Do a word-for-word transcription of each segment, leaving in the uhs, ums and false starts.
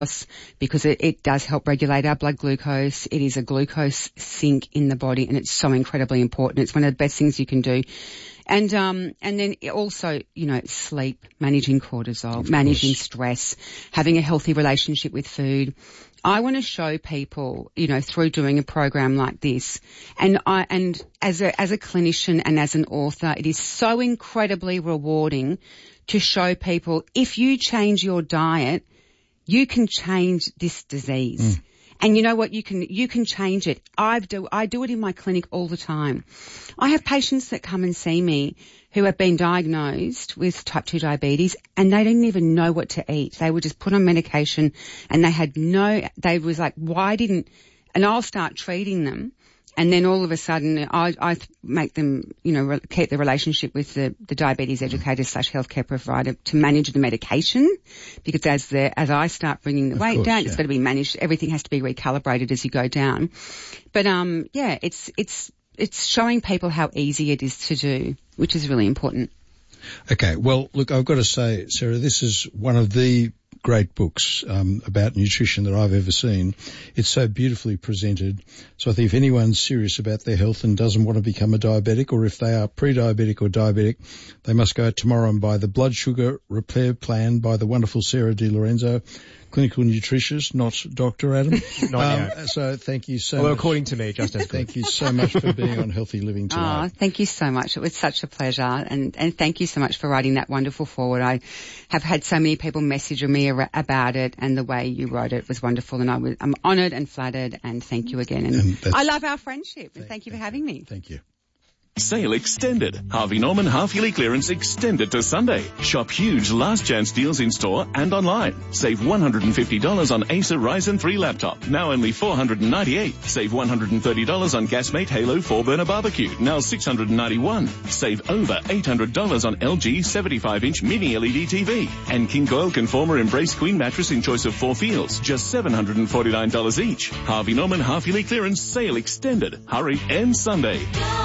because it, it does help regulate our blood glucose. It is a glucose sink in the body, and it's so incredibly important. It's one of the best things you can do. And um, and then also, you know, sleep, managing cortisol, managing stress, having a healthy relationship with food. I want to show people, you know, through doing a program like this, and I and as a as a clinician and as an author, it is so incredibly rewarding to show people if you change your diet, you can change this disease. Mm. And you know what? You can, you can change it. I do, I do it in my clinic all the time. I have patients that come and see me who have been diagnosed with type two diabetes and they didn't even know what to eat. They were just put on medication and they had no, they was like, why didn't, and I'll start treating them. And then all of a sudden, I, I make them, you know, re- keep the relationship with the, the diabetes educator slash healthcare provider to manage the medication, because as the as I start bringing the of weight course, down, yeah. it's got to be managed. Everything has to be recalibrated as you go down. But um, yeah, it's it's it's showing people how easy it is to do, which is really important. Okay, well, look, I've got to say, Sarah, this is one of the great books um, about nutrition that I've ever seen. It's so beautifully presented. So I think if anyone's serious about their health and doesn't want to become a diabetic, or if they are pre-diabetic or diabetic, they must go out tomorrow and buy the Blood Sugar Repair Plan by the wonderful Sarah Di Lorenzo, clinical nutritionist, not Doctor Adam. Not um, so thank you so well, much. according to me, just as good. Thank you so much for being on Healthy Living tonight. Oh, thank you so much. It was such a pleasure. And, and thank you so much for writing that wonderful foreword. I have had so many people message me ar- about it, and the way you wrote it was wonderful. And I was, I'm honoured and flattered, and thank you again. And, and I love our friendship, and thank, thank you for having me. Thank you. Sale extended. Harvey Norman half-yearly clearance extended to Sunday. Shop huge last chance deals in store and online. Save one hundred fifty dollars on Acer Ryzen three laptop, now only four hundred ninety-eight dollars. Save one hundred thirty dollars on Gasmate Halo four burner barbecue, now six hundred ninety-one dollars. Save over eight hundred dollars on L G seventy-five inch mini L E D T V. And King Coil Conformer Embrace Queen mattress in choice of four feels, just seven hundred forty-nine dollars each. Harvey Norman half-yearly clearance sale extended. Hurry, ends Sunday.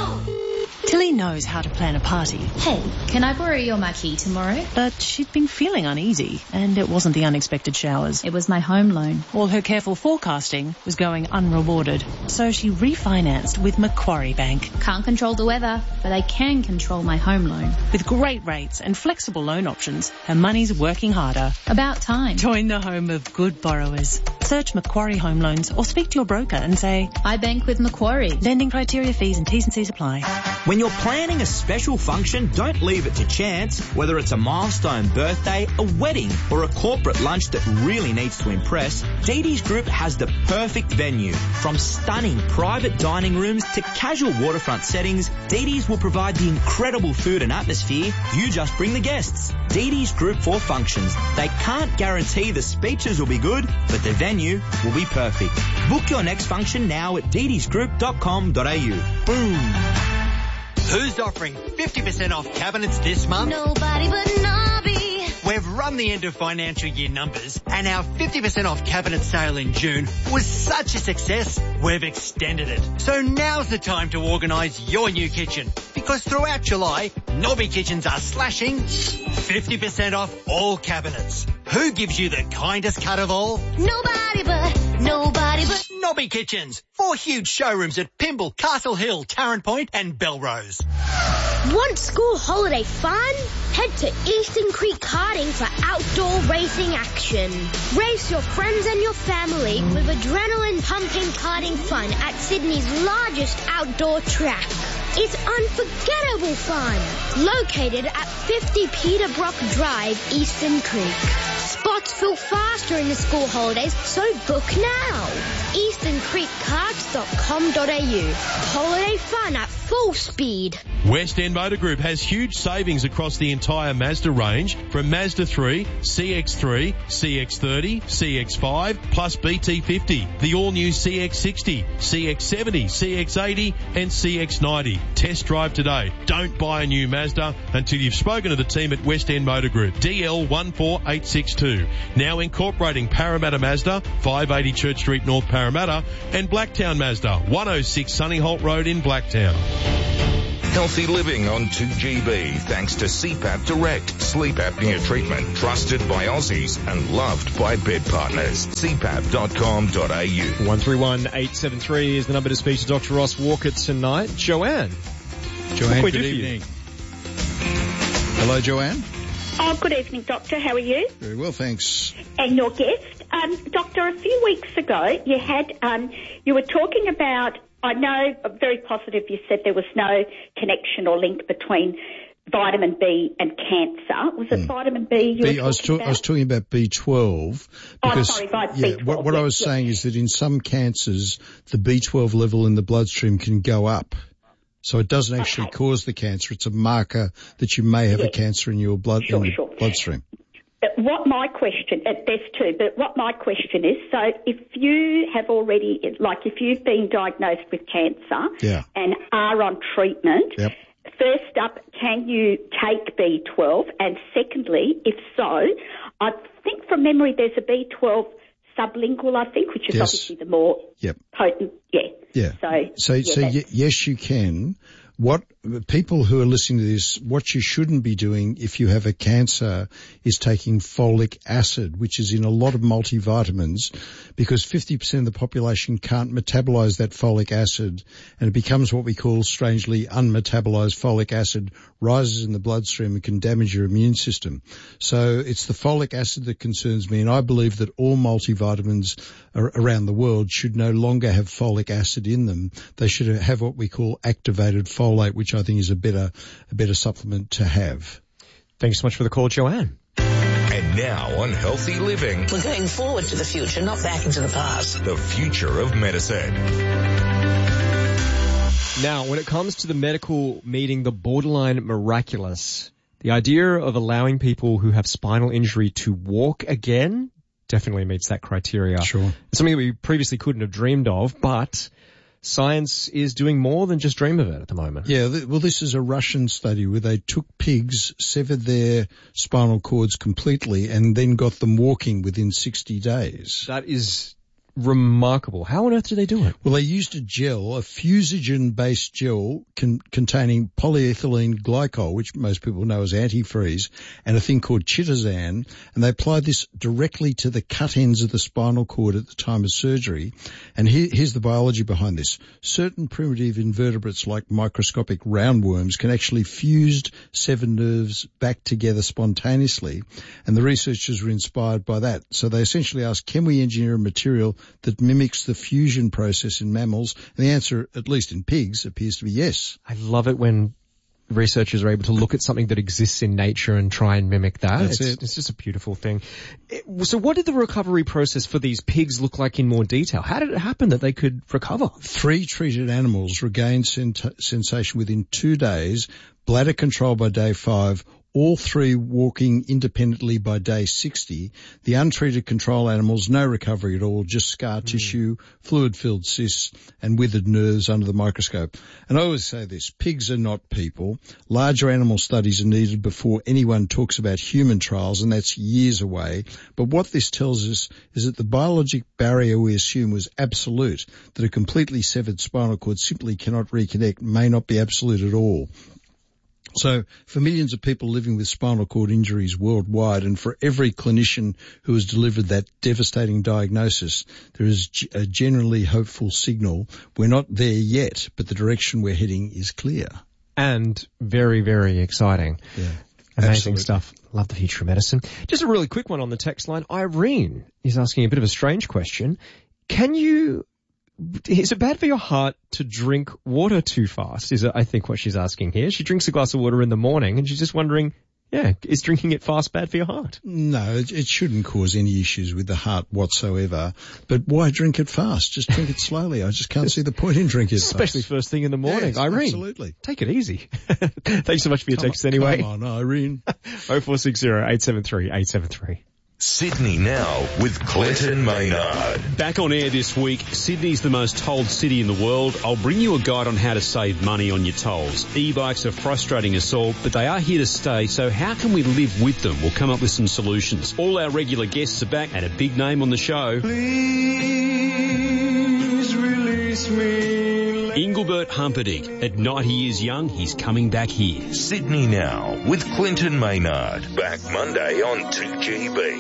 Tilly knows how to plan a party. Hey, can I borrow your marquee tomorrow? But she'd been feeling uneasy, and it wasn't the unexpected showers. It was my home loan. All her careful forecasting was going unrewarded. So she refinanced with Macquarie Bank. Can't control the weather, but I can control my home loan. With great rates and flexible loan options, her money's working harder. About time. Join the home of good borrowers. Search Macquarie Home Loans or speak to your broker and say, I bank with Macquarie. Lending criteria, fees and T's and C's apply. When you're planning a special function, don't leave it to chance. Whether it's a milestone birthday, a wedding, or a corporate lunch that really needs to impress, Dee Dee's Group has the perfect venue. From stunning private dining rooms to casual waterfront settings, Dee Dee's will provide the incredible food and atmosphere. You just bring the guests. Dee Dee's Group for functions. They can't guarantee the speeches will be good, but the venue will be perfect. Book your next function now at dee dees group dot com dot a u. Boom. Who's offering fifty percent off cabinets this month? Nobody but Nobby. We've run the end of financial year numbers, and our fifty percent off cabinet sale in June was such a success, we've extended it. So now's the time to organise your new kitchen, because throughout July, Nobby Kitchens are slashing fifty percent off all cabinets. Who gives you the kindest cut of all? Nobody but, nobody but Nobby Kitchens. Four huge showrooms at Pymble, Castle Hill, Tarrant Point and Belrose. Want school holiday fun? Head to Eastern Creek Karting for outdoor racing action. Race your friends and your family with adrenaline-pumping karting fun at Sydney's largest outdoor track. It's unforgettable fun. Located at fifty Peterbrook Drive, Eastern Creek. Spots fill fast during the school holidays, so book now. eastern creek karts dot com dot a u. Holiday fun at full speed. West End Motor Group has huge savings across the entire Mazda range, from Mazda three, C X three, C X thirty, C X five, plus B T fifty, the all-new C X sixty, C X seventy, C X eighty and C X ninety. Test drive today. Don't buy a new Mazda until you've spoken to the team at West End Motor Group. D L one four eight six two. Now incorporating Parramatta Mazda, five eighty Church Street, North Parramatta, and Blacktown Mazda, one oh six Sunnyholt Road in Blacktown. Healthy living on two G B thanks to C PAP Direct, sleep apnea treatment, trusted by Aussies and loved by bed partners. c pap dot com dot a u. one three one eight seven three is the number to speak to Doctor Ross Walker tonight. Joanne. Joanne, what good evening. Hello, Joanne. Oh, good evening, Doctor. How are you? Very well, thanks. And your guest. Um, Doctor, a few weeks ago, you had, um, you were talking about, I know, very positive, you said there was no connection or link between vitamin B and cancer. Was it mm. vitamin B you B, were I was, talking ta- about? I was talking about B twelve. Because, oh, sorry, vitamin yeah, B twelve. What, what yes, I was yes. saying is that in some cancers, the B twelve level in the bloodstream can go up. So it doesn't actually okay. cause the cancer. It's a marker that you may have yes. a cancer in your blood sure, in your sure. bloodstream. What my question, uh, there's two, but what my question is, so if you have already, like if you've been diagnosed with cancer yeah. and are on treatment, yep. first up, can you take B twelve? And secondly, if so, I think from memory there's a B twelve sublingual, I think, which is yes. obviously the more yep. potent, yeah. Yeah. So, so, yeah, so y- yes, you can. What people who are listening to this, what you shouldn't be doing if you have a cancer is taking folic acid, which is in a lot of multivitamins, because fifty percent of the population can't metabolize that folic acid, and it becomes what we call, strangely, unmetabolized folic acid, rises in the bloodstream and can damage your immune system. So it's the folic acid that concerns me, and I believe that all multivitamins are, around the world should no longer have folic acid in them. They should have what we call activated folate, which I think is a better, a better supplement to have. Thanks so much for the call, Joanne. And now on Healthy Living. We're going forward to the future, not back into the past. The future of medicine. Now, when it comes to the medical meeting, the borderline miraculous, the idea of allowing people who have spinal injury to walk again definitely meets that criteria. Sure. It's something that we previously couldn't have dreamed of, but science is doing more than just dream of it at the moment. Yeah, th- well, this is a Russian study where they took pigs, severed their spinal cords completely, and then got them walking within sixty days. That is remarkable. How on earth do they do it? Well, they used a gel, a fusogen-based gel con- containing polyethylene glycol, which most people know as antifreeze, and a thing called chitosan, and they applied this directly to the cut ends of the spinal cord at the time of surgery. And here, here's the biology behind this. Certain primitive invertebrates like microscopic roundworms can actually fuse severed nerves back together spontaneously, and the researchers were inspired by that. So they essentially asked, can we engineer a material that mimics the fusion process in mammals? And the answer, at least in pigs, appears to be yes. I love it when researchers are able to look at something that exists in nature and try and mimic that. That's it's, it. It's just a beautiful thing. It, so what did the recovery process for these pigs look like in more detail? How did it happen that they could recover? Three treated animals regained sent- sensation within two days, bladder control by day five, all three walking independently by day sixty. The untreated control animals, no recovery at all, just scar mm. tissue, fluid-filled cysts, and withered nerves under the microscope. And I always say this, pigs are not people. Larger animal studies are needed before anyone talks about human trials, and that's years away. But what this tells us is that the biologic barrier we assume was absolute, that a completely severed spinal cord simply cannot reconnect, may not be absolute at all. So for millions of people living with spinal cord injuries worldwide, and for every clinician who has delivered that devastating diagnosis, there is a generally hopeful signal. We're not there yet, but the direction we're heading is clear. And very, very exciting. Yeah. Amazing Absolutely. stuff. Love the future of medicine. Just a really quick one on the text line. Irene is asking a bit of a strange question. Can you... Is it bad for your heart to drink water too fast? Is it, I think, what she's asking here. She drinks a glass of water in the morning and she's just wondering, yeah, is drinking it fast bad for your heart? No, it, it shouldn't cause any issues with the heart whatsoever. But why drink it fast? Just drink it slowly. I just can't see the point in drinking it fast. Especially first thing in the morning. Yes, Irene, absolutely. Take it easy. Thanks so much for your come text on, anyway. Come on, Irene. oh four six zero, eight seven three, eight seven three. Sydney Now with Clinton Maynard. Back on air this week, Sydney's the most tolled city in the world. I'll bring you a guide on how to save money on your tolls. E-bikes are frustrating us all, but they are here to stay, so how can we live with them? We'll come up with some solutions. All our regular guests are back and a big name on the show. Please release me. Engelbert Humperdinck. At ninety years young, he's coming back here. Sydney Now with Clinton Maynard. Back Monday on two G B.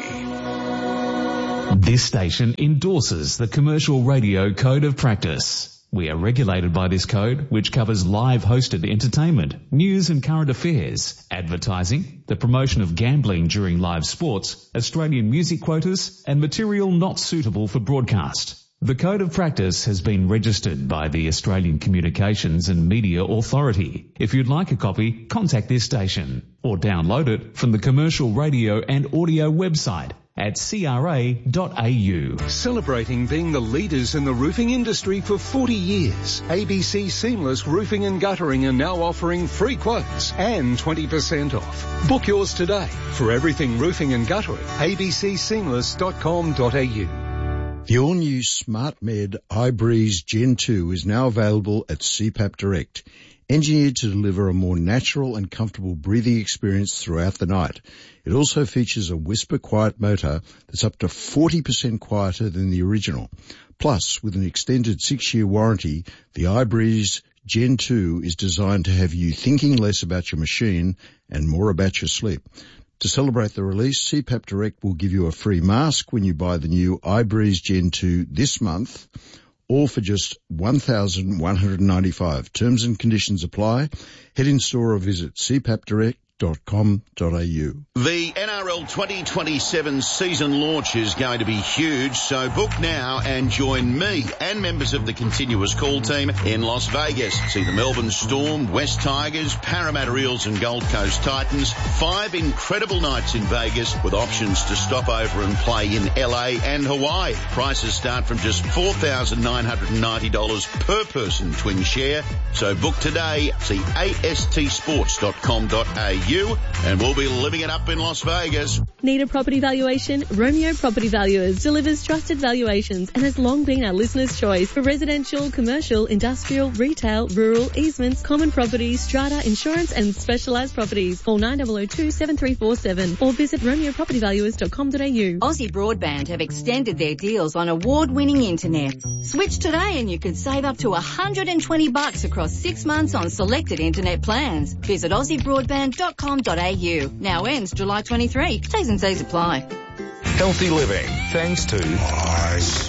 This station endorses the Commercial Radio Code of Practice. We are regulated by this code, which covers live hosted entertainment, news and current affairs, advertising, the promotion of gambling during live sports, Australian music quotas, and material not suitable for broadcast. The Code of Practice has been registered by the Australian Communications and Media Authority. If you'd like a copy, contact this station or download it from the Commercial Radio and Audio website at c r a dot a u. Celebrating being the leaders in the roofing industry for forty years, A B C Seamless Roofing and Guttering are now offering free quotes and twenty percent off. Book yours today. For everything roofing and guttering, a b c seamless dot com dot a u. The all-new SmartMed iBreeze Gen two is now available at C PAP Direct, engineered to deliver a more natural and comfortable breathing experience throughout the night. It also features a whisper quiet motor that's up to forty percent quieter than the original. Plus, with an extended six-year warranty, the iBreeze Gen two is designed to have you thinking less about your machine and more about your sleep. To celebrate the release, C PAP Direct will give you a free mask when you buy the new iBreeze Gen two this month, all for just one thousand one hundred ninety-five dollars. Terms and conditions apply. Head in store or visit c pap direct dot com dot a u. The N R L twenty twenty-seven season launch is going to be huge, so book now and join me and members of the continuous call team in Las Vegas. See the Melbourne Storm, West Tigers, Parramatta Eels and Gold Coast Titans. Five incredible nights in Vegas with options to stop over and play in L A and Hawaii. Prices start from just four thousand nine hundred ninety dollars per person twin share. So book today. See a s t sports dot com dot a u. You, and we'll be living it up in Las Vegas. Need a property valuation? Romeo Property Valuers delivers trusted valuations and has long been our listeners' choice for residential, commercial, industrial, retail, rural, easements, common properties, strata, insurance and specialised properties. Call nine zero zero two seven three four seven or visit romeo property valuers dot com dot a u. Aussie Broadband have extended their deals on award-winning internet. Switch today and you could save up to one hundred twenty bucks across six months on selected internet plans. Visit aussie broadband dot com dot a u. Now ends July twenty-third. T's and C's apply. Healthy living, thanks to Ice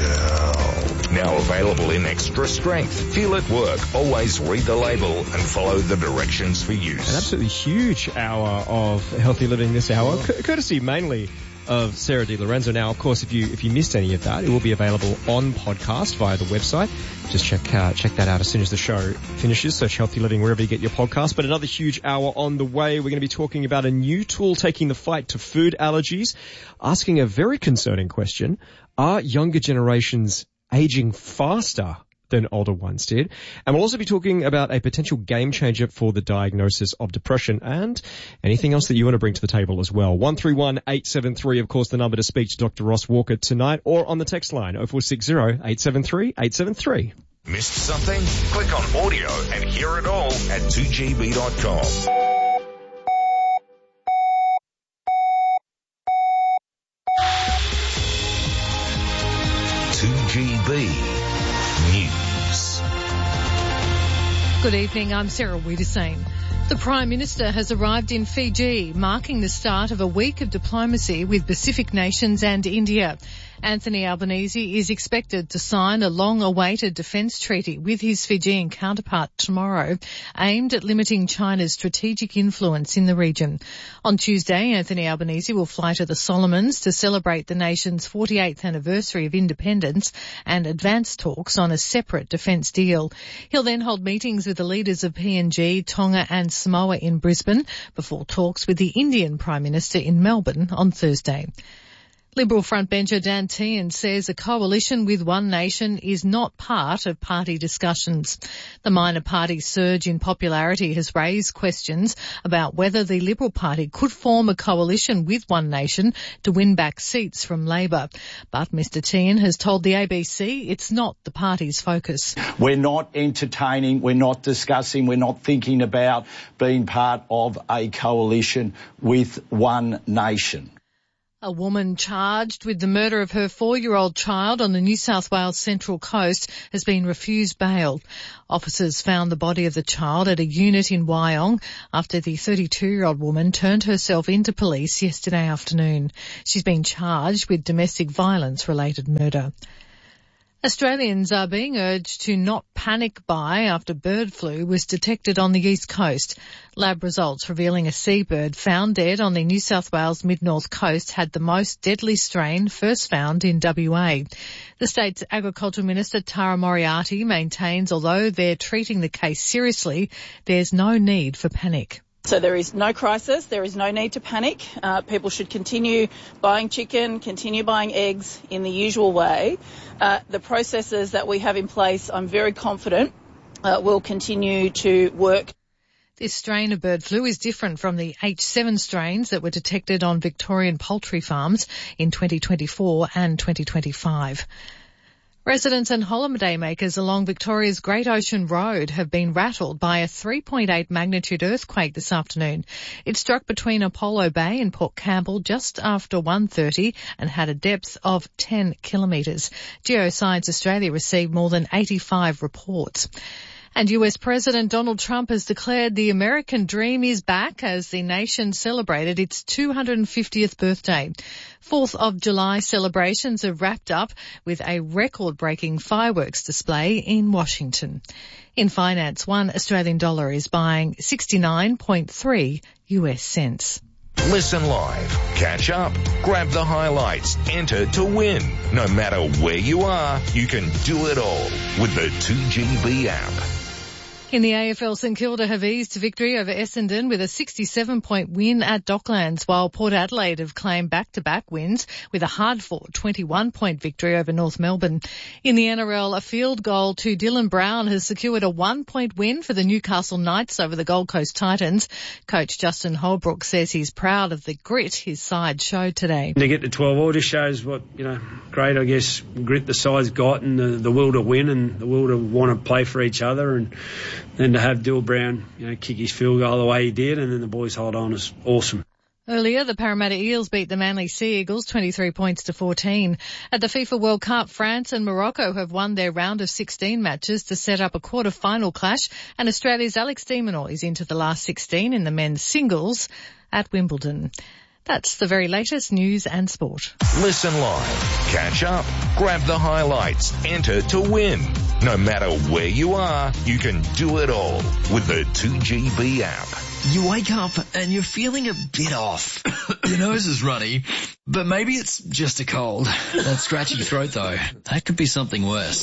Gel. Now available in extra strength. Feel it work. Always read the label and follow the directions for use. An absolutely huge hour of healthy living this hour, C- courtesy mainly of Sarah Di Lorenzo. Now, of course, if you if you missed any of that, it will be available on podcast via the website. Just check uh, check that out as soon as the show finishes. Search Healthy Living wherever you get your podcast. But another huge hour on the way. We're going to be talking about a new tool taking the fight to food allergies, asking a very concerning question: are younger generations aging faster than older ones did? And we'll also be talking about a potential game changer for the diagnosis of depression and anything else that you want to bring to the table as well. one three one eight seven three, of course, the number to speak to Doctor Ross Walker tonight, or on the text line oh four six oh eight seven three eight seven three. Missed something? Click on audio and hear it all at two g b dot com. two G B News. Good evening, I'm Sarah Wiederseen. The Prime Minister has arrived in Fiji, marking the start of a week of diplomacy with Pacific nations and India. Anthony Albanese is expected to sign a long-awaited defence treaty with his Fijian counterpart tomorrow, aimed at limiting China's strategic influence in the region. On Tuesday, Anthony Albanese will fly to the Solomons to celebrate the nation's forty-eighth anniversary of independence and advance talks on a separate defence deal. He'll then hold meetings with the leaders of P N G, Tonga and Samoa in Brisbane before talks with the Indian Prime Minister in Melbourne on Thursday. Liberal frontbencher Dan Tehan says a coalition with One Nation is not part of party discussions. The minor party's surge in popularity has raised questions about whether the Liberal Party could form a coalition with One Nation to win back seats from Labor. But Mr Tehan has told the A B C it's not the party's focus. We're not entertaining, we're not discussing, we're not thinking about being part of a coalition with One Nation. A woman charged with the murder of her four-year-old child on the New South Wales Central Coast has been refused bail. Officers found the body of the child at a unit in Wyong after the thirty-two-year-old woman turned herself into police yesterday afternoon. She's been charged with domestic violence-related murder. Australians are being urged to not panic buy after bird flu was detected on the east coast. Lab results revealing a seabird found dead on the New South Wales mid-north coast had the most deadly strain first found in W A. The state's Agriculture Minister Tara Moriarty maintains although they're treating the case seriously, there's no need for panic. So there is no crisis, there is no need to panic. Uh, people should continue buying chicken, continue buying eggs in the usual way. Uh, the processes that we have in place, I'm very confident, uh, will continue to work. This strain of bird flu is different from the H seven strains that were detected on Victorian poultry farms in twenty twenty-four and twenty twenty-five. Residents and holidaymakers along Victoria's Great Ocean Road have been rattled by a three point eight magnitude earthquake this afternoon. It struck between Apollo Bay and Port Campbell just after one thirty and had a depth of ten kilometres. Geoscience Australia received more than eighty-five reports. And U S President Donald Trump has declared the American dream is back as the nation celebrated its two hundred fiftieth birthday. fourth of July celebrations have wrapped up with a record-breaking fireworks display in Washington. In finance, one Australian dollar is buying sixty-nine point three U S cents. Listen live, catch up, grab the highlights, enter to win. No matter where you are, you can do it all with the two G B app. In the A F L, St Kilda have eased to victory over Essendon with a sixty-seven point win at Docklands, while Port Adelaide have claimed back-to-back wins with a hard-fought twenty-one point victory over North Melbourne. In the N R L, a field goal to Dylan Brown has secured a one-point win for the Newcastle Knights over the Gold Coast Titans. Coach Justin Holbrook says he's proud of the grit his side showed today. To get to twelve all just shows what, you know, great, I guess, grit the side's got and the, the will to win and the will to want to play for each other, and then to have Dylan Brown, you know, kick his field goal the way he did, and then the boys hold on is awesome. Earlier, the Parramatta Eels beat the Manly Sea Eagles twenty-three points to fourteen. At the FIFA World Cup, France and Morocco have won their round of sixteen matches to set up a quarter-final clash, and Australia's Alex de Minaur is into the last sixteen in the men's singles at Wimbledon. That's the very latest news and sport. Listen live, catch up, grab the highlights, enter to win. No matter where you are, you can do it all with the two G B app. You wake up and you're feeling a bit off. Your nose is runny, but maybe it's just a cold. That scratchy throat though, that could be something worse.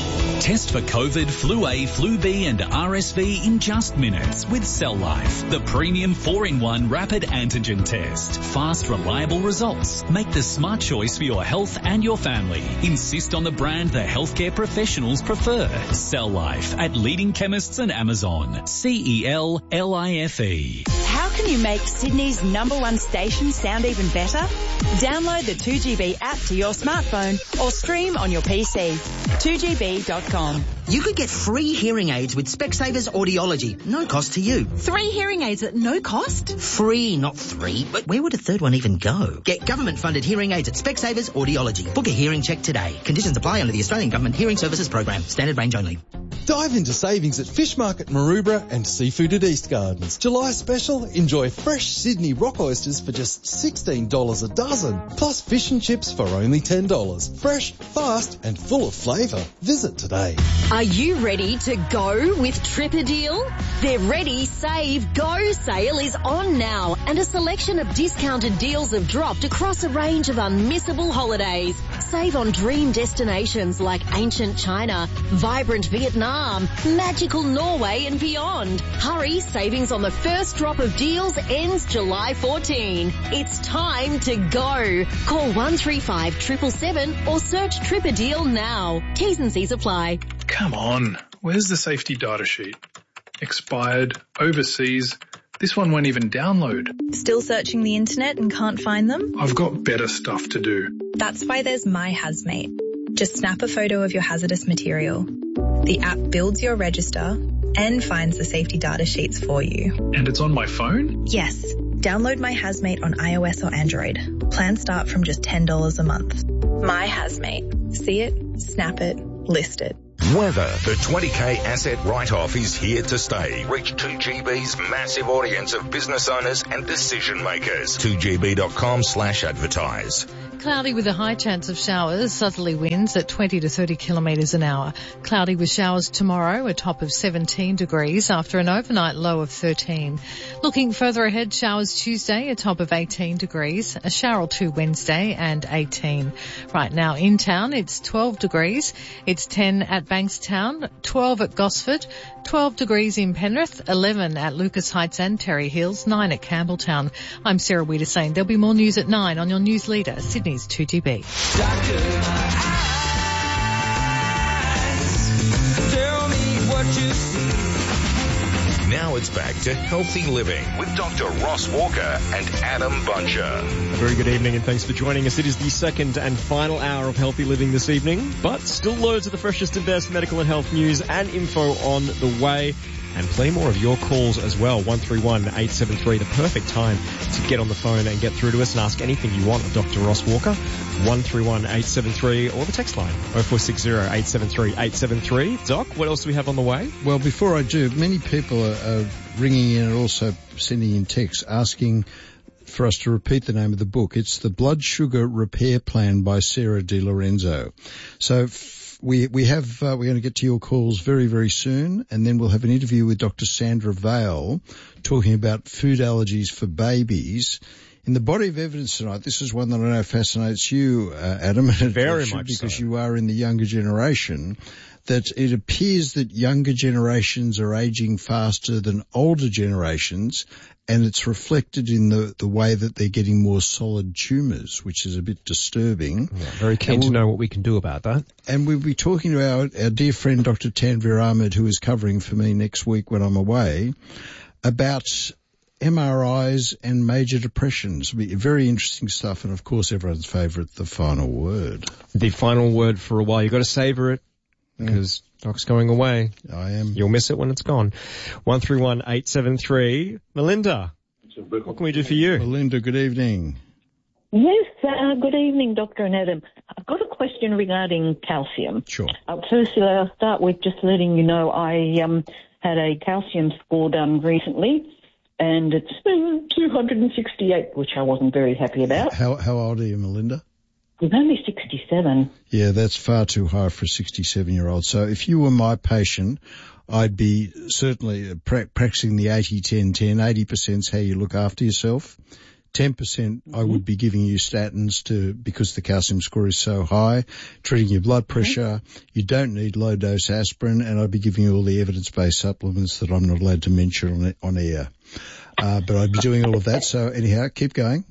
Test for COVID, Flu A, Flu B and R S V in just minutes with Cell Life, the premium four in one rapid antigen test. Fast, reliable results. Make the smart choice for your health and your family. Insist on the brand the healthcare professionals prefer. Cell Life at leading chemists and Amazon. C E L L I F E. How can you make Sydney's number one station sound even better? Download the two G B app to your smartphone or stream on your P C. two G B dot com. You could get free hearing aids with Specsavers Audiology. No cost to you. Three hearing aids at no cost? Free, not three. But where would a third one even go? Get government-funded hearing aids at Specsavers Audiology. Book a hearing check today. Conditions apply under the Australian Government Hearing Services Program. Standard range only. Dive into savings at Fish Market Maroubra and Seafood at East Gardens. July special, enjoy fresh Sydney rock oysters for just sixteen dollars a dozen. Plus fish and chips for only ten dollars. Fresh, fast and full of flavour. Visit today. Are you ready to go with TripADeal? Their Ready, Save, Go sale is on now, and a selection of discounted deals have dropped across a range of unmissable holidays. Save on dream destinations like ancient China, vibrant Vietnam, magical Norway and beyond. Hurry, savings on the first drop of deals ends July fourteenth. It's time to go. Call one three five seven seven seven or search TripADeal now. T's and C's apply. Come on, where's the safety data sheet? Expired, overseas. This one won't even download. Still searching the internet and can't find them? I've got better stuff to do. That's why there's My Hazmate. Just snap a photo of your hazardous material. The app builds your register and finds the safety data sheets for you. And it's on my phone? Yes. Download My Hazmate on iOS or Android. Plans start from just ten dollars a month. My Hazmate. See it, snap it, list it. Weather. The twenty K asset write-off is here to stay. Reach two G B's massive audience of business owners and decision makers. two G B dot com slash advertise. Cloudy with a high chance of showers, southerly winds at twenty to thirty kilometres an hour. Cloudy with showers tomorrow, a top of seventeen degrees after an overnight low of thirteen. Looking further ahead, showers Tuesday, a top of eighteen degrees, a shower or two Wednesday and eighteen. Right now in town, it's twelve degrees. It's ten at Bankstown, twelve at Gosford, twelve degrees in Penrith, eleven at Lucas Heights and Terry Hills, nine at Campbelltown. I'm Sarah Wiedersane. There'll be more news at nine on your news leader, Sydney's two G B. Doctor, my eyes, tell me what you see. Now it's back to Healthy Living with Doctor Ross Walker and Adam Buncher. Very good evening and thanks for joining us. It is the second and final hour of Healthy Living this evening, but still loads of the freshest and best medical and health news and info on the way. And plenty more of your calls as well. one three one, eight seven three, the perfect time to get on the phone and get through to us and ask anything you want of Doctor Ross Walker. one three one, eight seven three or the text line oh four six oh, eight seven three, eight seven three. Doc, what else do we have on the way? Well, before I do, many people are, are ringing in and also sending in texts asking for us to repeat the name of the book. It's The Blood Sugar Repair Plan by Sarah Di Lorenzo. So We we have uh, we're going to get to your calls very very soon, and then we'll have an interview with Doctor Sandra Vale talking about food allergies for babies. In the body of evidence tonight, this is one that I know fascinates you, uh, Adam, and it very should, much because so. you are in the younger generation. That it appears that younger generations are aging faster than older generations, and it's reflected in the, the way that they're getting more solid tumours, which is a bit disturbing. Yeah, very keen we'll, to know what we can do about that. And we'll be talking to our, our dear friend Doctor Tanvir Ahmed, who is covering for me next week when I'm away, about M R Is and major depressions. Very interesting stuff, and of course everyone's favourite, the final word. The final word for a while. You've got to savour it. Because Doc's going away. I am. You'll miss it when it's gone. one three one, eight seven three. Melinda, what can we do for you? Melinda, good evening. Yes, uh, good evening, Doctor and Adam. I've got a question regarding calcium. Sure. Uh, firstly, I'll start with just letting you know I um, had a calcium score done recently, and it's uh, two hundred sixty-eight, which I wasn't very happy about. How, how old are you, Melinda? I'm only sixty-seven. Yeah, that's far too high for a sixty-seven-year-old. So if you were my patient, I'd be certainly pra- practicing the eighty ten ten. eighty percent is how you look after yourself. ten percent mm-hmm. I would be giving you statins to because the calcium score is so high, treating your blood pressure. Mm-hmm. You don't need low-dose aspirin, and I'd be giving you all the evidence-based supplements that I'm not allowed to mention on, on air. Uh, but I'd be doing all of that. So anyhow, keep going.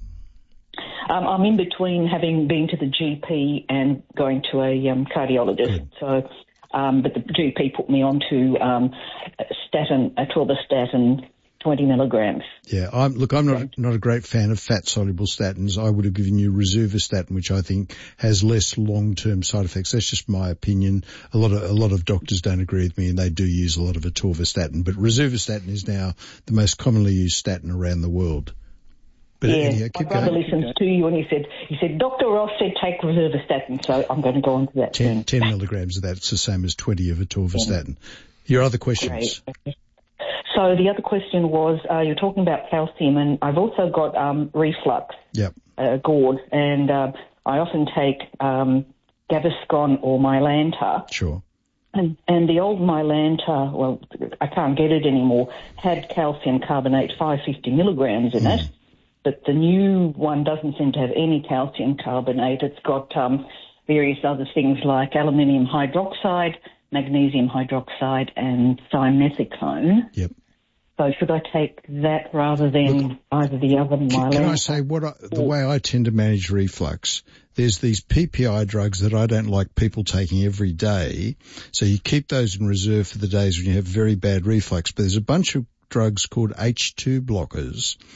Um, I'm in between having been to the G P and going to a um, cardiologist. Good. So, um, but the G P put me on to um, statin, atorvastatin, twenty milligrams. Yeah, I'm, look, I'm not not a great fan of fat-soluble statins. I would have given you rosuvastatin, which I think has less long-term side effects. That's just my opinion. A lot of a lot of doctors don't agree with me, and they do use a lot of atorvastatin. But rosuvastatin is now the most commonly used statin around the world. But yeah, anyhow, my brother going. listens to you, and he said, he said, Doctor Ross said take rosuvastatin, so I'm going to go on to that. ten, ten milligrams of that. It's the same as twenty of atorvastatin. Your other questions? Great. So the other question was, uh, you're talking about calcium, and I've also got um, reflux, yep. uh, GORD, and uh, I often take um, Gaviscon or Mylanta. Sure. And, and the old Mylanta, well, I can't get it anymore, had calcium carbonate, five hundred fifty milligrams in mm. it. But the new one doesn't seem to have any calcium carbonate. It's got um, various other things like aluminium hydroxide, magnesium hydroxide, and simethicone. Yep. So should I take that rather than Look, either the other? Can, can I say what I, the way I tend to manage reflux? There's these P P I drugs that I don't like people taking every day. So you keep those in reserve for the days when you have very bad reflux. But there's a bunch of drugs called H two blockers.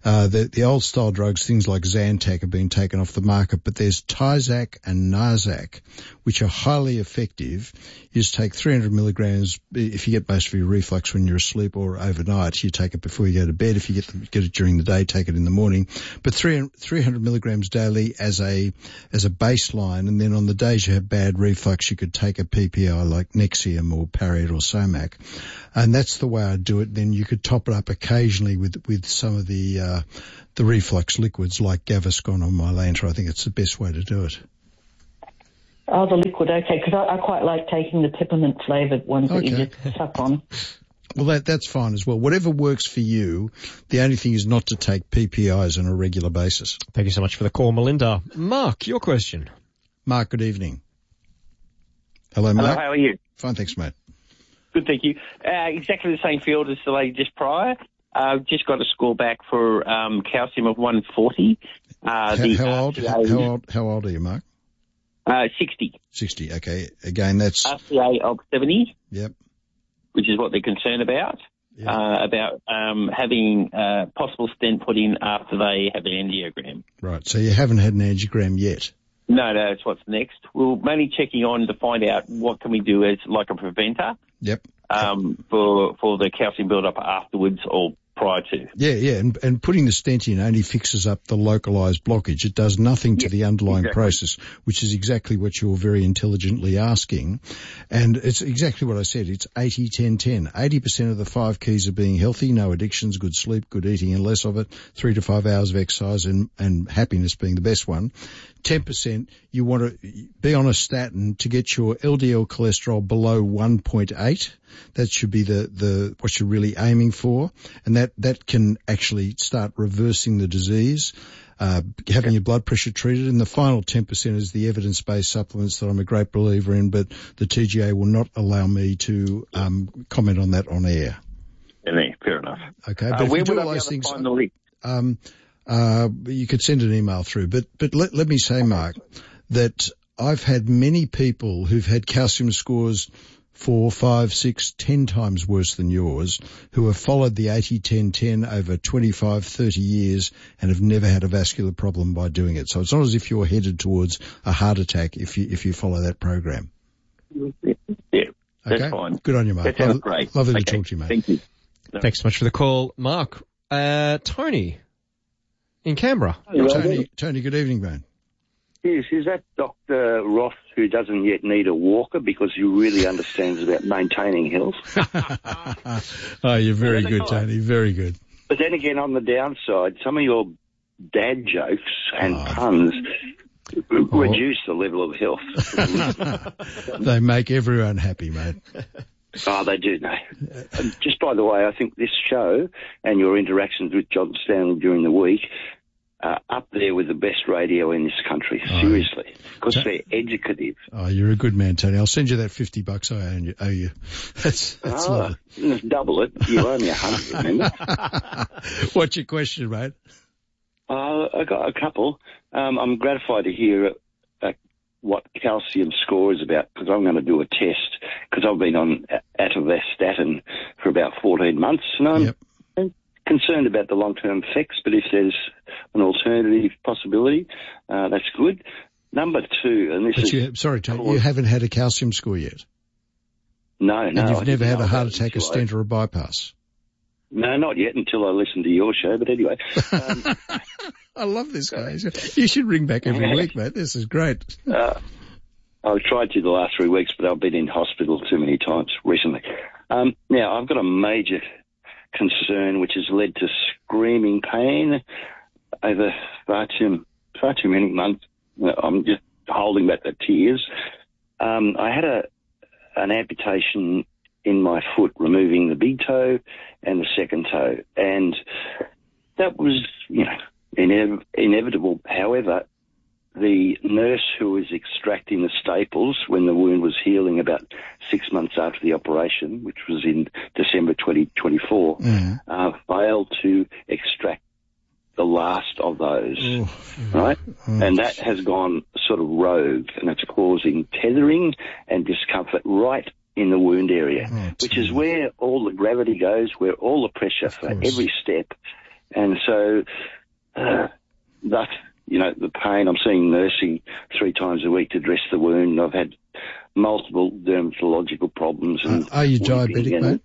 Uh, the, the old style drugs, things like Zantac, have been taken off the market, but there's Tyzac and Narzac, which are highly effective. You just take three hundred milligrams if you get most of your reflux when you're asleep or overnight. You take it before you go to bed. If you get, the, get it during the day, take it in the morning. But three hundred milligrams daily as a as a baseline, and then on the days you have bad reflux, you could take a P P I like Nexium or Pariet or Somac. And that's the way I do it. Then you could top it up occasionally with with some of the uh, the reflux liquids like Gaviscon or Mylanta. I think it's the best way to do it. Oh, the liquid, okay, because I, I quite like taking the peppermint flavoured ones that Okay. you just suck on. Well, that that's fine as well. Whatever works for you. The only thing is not to take P P Is on a regular basis. Thank you so much for the call, Melinda. Mark, your question. Mark, good evening. Hello, Mark. Hello, how are you? Fine, thanks, mate. Good, thank you. Uh, exactly the same field as the lady just prior. I've uh, just got a score back for um, calcium of one forty. Uh, How, the how old? R C A How, how old? How old are you, Mark? Uh, sixty. Sixty. Okay. Again, that's R C A of seventy. Yep. Which is what they're concerned about. Yep. Uh, about um, having uh, possible stent put in after they have an angiogram. Right. So you haven't had an angiogram yet. No, no, that's what's next. We're mainly checking on to find out what can we do as like a preventer. Yep. Um, for for the calcium build-up afterwards or prior to. Yeah, yeah, and, and putting the stent in only fixes up the localised blockage. It does nothing to Yeah, the underlying exactly. process, which is exactly what you're very intelligently asking. And it's exactly what I said. It's eighty ten ten. eighty percent of the five keys are being healthy, no addictions, good sleep, good eating and less of it, three to five hours of exercise and, and happiness being the best one. ten percent, you want to be on a statin to get your L D L cholesterol below one point eight. That should be the, the, what you're really aiming for. And that, that can actually start reversing the disease, uh, having your blood pressure treated. And the final ten percent is the evidence-based supplements that I'm a great believer in, but the T G A will not allow me to, um, comment on that on air. Yeah, fair enough. Okay. Uh, But if where you do would I all be those able to things, find the link? um, uh, you could send an email through, but, but let, let me say, Mark, that I've had many people who've had calcium scores four, five, six, ten times worse than yours, who have followed the eighty ten ten over twenty-five, thirty years and have never had a vascular problem by doing it. So it's not as if you're headed towards a heart attack if you, if you follow that program. Yeah, that's Okay? fine. Good on you, Mark. That sounds Lovely- great. Lovely Okay, to talk to you, mate. Thank you. Thanks so much for the call, Mark. Uh, Tony in Canberra. Tony, Tony, good evening, man. Yes, is that Doctor Ross who doesn't yet need a walker because he really understands about maintaining health? Oh, you're very Yeah, good, that's Tony. Very good. But then again, on the downside, some of your dad jokes and puns reduce the level of health. They make everyone happy, mate. Oh, they do, no. And just by the way, I think this show and your interactions with John Stanley during the week are up there with the best radio in this country, seriously, because they're educative. Oh, you're a good man, Tony. I'll send you that fifty bucks I owe you. Owe you. That's, that's Ah, lovely. let's double it. You owe me a hundred, remember? What's your question, mate? Uh, I got a couple. Um, I'm gratified to hear uh, what calcium score is about because I'm going to do a test because I've been on atorvastatin for about fourteen months and I'm Yep. concerned about the long-term effects, but if there's an alternative possibility, uh, that's good. Number two, and this But is... you, sorry, Tony, you haven't had a calcium score yet. No, no. And you've I never didn't had know a heart about it attack, a until I- stent or a bypass. No, not yet until I listened to your show, but anyway. Um, I love this guy. You should ring back every week, mate. This is great. Uh, I've tried to the last three weeks, but I've been in hospital too many times recently. Um, now, I've got a major concern which has led to screaming pain over far too, far too many months. I'm just holding back the tears. Um, I had a an amputation in my foot, removing the big toe and the second toe, and that was, you know, inev- inevitable. However, the nurse who was extracting the staples when the wound was healing about six months after the operation, which was in December twenty twenty-four, Mm. uh, failed to extract the last of those, Oh, right? oh. And that has gone sort of rogue, and it's causing tethering and discomfort right in the wound area, Oh, which is where all the gravity goes, where all the pressure for course. every step And so, uh, that, you know, the pain, I'm seeing Mercy three times a week to dress the wound. I've had multiple dermatological problems. And uh, are you diabetic, mate?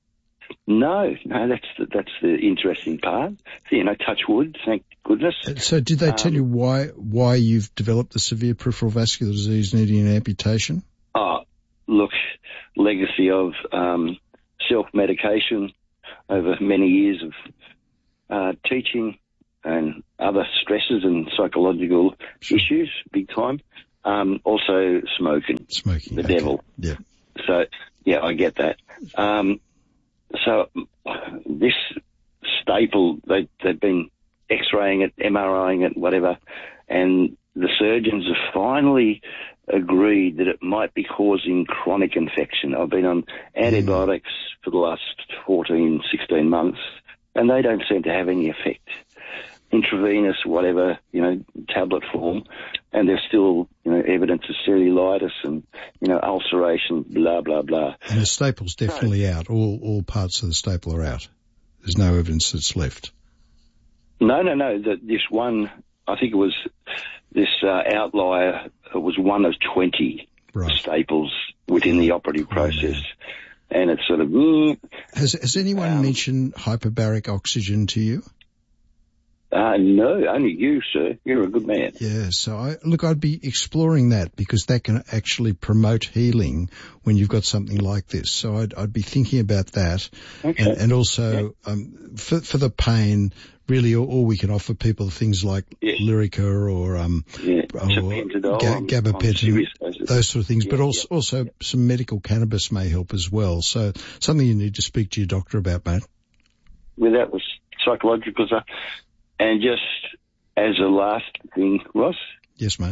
No, no, that's the, that's the interesting part. You know, touch wood, thank goodness. So did they tell um, you why why you've developed the severe peripheral vascular disease needing an amputation? Oh, look, legacy of um, self-medication over many years of uh, teaching and other stresses and psychological sure. issues, big time. Um, also smoking. Smoking. The okay. devil. Yeah. So, yeah, I get that. Um, so this staple, they, they've been X-raying it, MRIing it, whatever, and the surgeons have finally agreed that it might be causing chronic infection. I've been on antibiotics mm. for the last fourteen, sixteen months, and they don't seem to have any effect. Intravenous, whatever, you know, tablet form, and there's still, you know, evidence of cellulitis and, you know, ulceration, blah, blah, blah. And the staple's definitely so, out. All all parts of the staple are out. There's no evidence that's left. No, no, no. The, this one, I think it was, this uh, outlier, it was one of twenty right. staples within the operative process. Oh, and it's sort of... Mm, has, has anyone um, mentioned hyperbaric oxygen to you? Uh, no, only you, sir. You're a good man. Yeah, so I, look, I'd be exploring that because that can actually promote healing when you've got something like this. So I'd, I'd be thinking about that. Okay. And, and also, yeah. um, for, for the pain, really all, all we can offer people are things like yeah. Lyrica or, um, yeah. or ga- gabapentin, those sort of things, yeah, but also, yeah. also yeah. some medical cannabis may help as well. So something you need to speak to your doctor about, mate. Well, that was psychological stuff. And just as a last thing, Ross. Yes, mate.